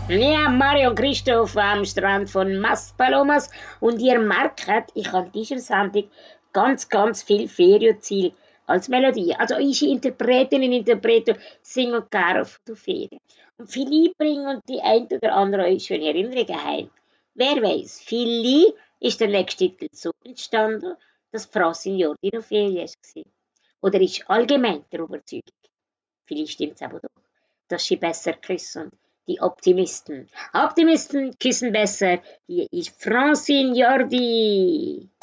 Ja, Mario und Christoph am Strand von Maspalomas und ihr merkt, ich habe in dieser Sendung ganz viel Ferienziel als Melodie. Also unsere Interpretinnen und Interpreten singen gerne auf der Ferien. Und vielleicht bringen die ein oder andere euch schöne Erinnerungen heim. Wer weiß, vielleicht ist der nächste Titel so entstanden, dass Frau Signor in Ferien war. Oder ist allgemein der Überzeugung. Vielleicht stimmt es aber doch, dass sie besser küssen. Die Optimisten. Optimisten küssen besser. Hier ist Francine Jordi.